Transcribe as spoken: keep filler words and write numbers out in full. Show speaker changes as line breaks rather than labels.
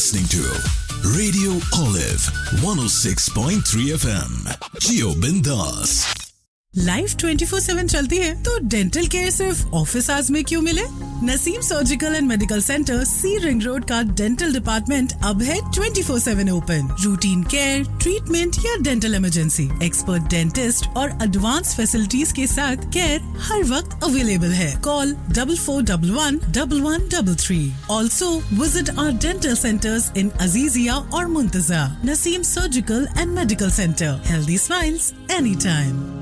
listening to Radio Olive one oh six point three F M. Jio Bindas.
Life twenty four seven चलती है तो dental care सिर्फ office hours में क्यों मिले? Naseem surgical and medical centre C ring road का dental department अब है twenty four seven open. Routine care, treatment या डेंटल इमरजेंसी, एक्सपर्ट डेंटिस्ट और एडवांस फैसिलिटीज के साथ केयर हर वक्त अवेलेबल है। Call double four double one double one double three. Also visit our dental centres इन अजीजिया और मुंतजा। Naseem surgical and medical centre, healthy smiles any time.